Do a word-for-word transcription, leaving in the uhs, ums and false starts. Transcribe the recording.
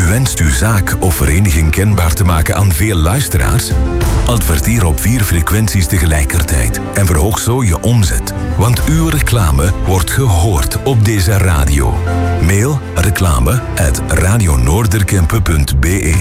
U wenst uw zaak of vereniging kenbaar te maken aan veel luisteraars? Adverteer op vier frequenties tegelijkertijd en verhoog zo je omzet. Want uw reclame wordt gehoord op deze radio. Mail reclame at radionoorderkempen punt be